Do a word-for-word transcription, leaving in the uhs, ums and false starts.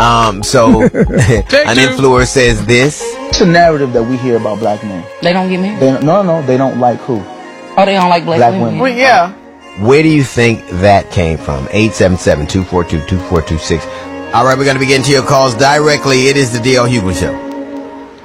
Um, so, an influencer says this. It's a narrative that we hear about black men. They don't get married? They, no, no, they don't like who? Oh, they don't like black, black women? women. Well, yeah. Where do you think that came from? eight seven seven, two four two, two four two six. All right, we're going to be getting to your calls directly. It is the D L Hughley Show.